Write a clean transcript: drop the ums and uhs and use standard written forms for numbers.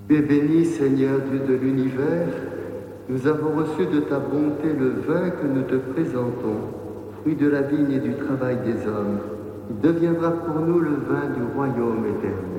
Tu es béni, Seigneur Dieu de l'univers. Nous avons reçu de ta bonté le vin que nous te présentons, fruit de la vigne et du travail des hommes. Il deviendra pour nous le vin du royaume éternel.